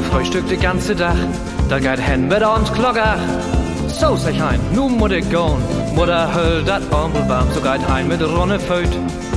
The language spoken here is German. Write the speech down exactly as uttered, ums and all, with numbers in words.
Frühstück de ganze Dach, da geht hen mit abends Glockach. So sag ich ein, nu muss ich gehen, Mutter höll dat Ampel warm, so geht hein mit Ronne Föt.